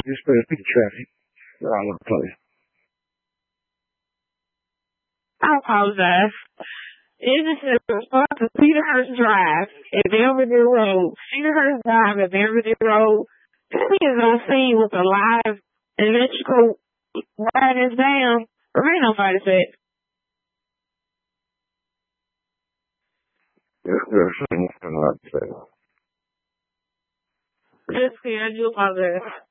Just better speak to traffic. They're all over the place. I apologize. It is a response to Cedarhurst Drive at Belvedere Road. Cedarhurst Drive at Belvedere Road. He is on scene with a live electrical wire is down. There ain't nobody said. There's something I say. Just here, I do apologize.